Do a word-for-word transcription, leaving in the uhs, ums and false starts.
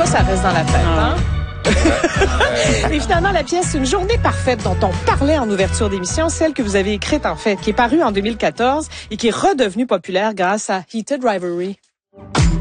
ça reste dans la tête, hein? Évidemment, la pièce Une journée parfaite dont on parlait en ouverture d'émission, celle que vous avez écrite en fait, qui est parue en deux mille quatorze et qui est redevenue populaire grâce à Heated Rivalry.